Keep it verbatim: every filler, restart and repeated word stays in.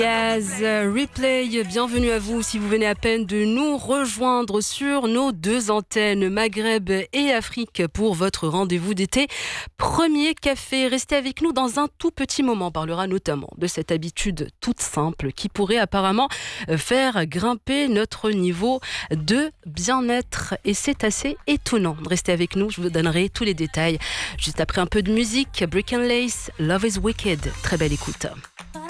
Jazz Replay, bienvenue à vous si vous venez à peine de nous rejoindre sur nos deux antennes Maghreb et Afrique pour votre rendez-vous d'été. Premier café, restez avec nous dans un tout petit moment. On parlera notamment de cette habitude toute simple qui pourrait apparemment faire grimper notre niveau de bien-être et c'est assez étonnant. Restez avec nous, je vous donnerai tous les détails juste après un peu de musique. Brick and Lace, Love is Wicked, très belle écoute.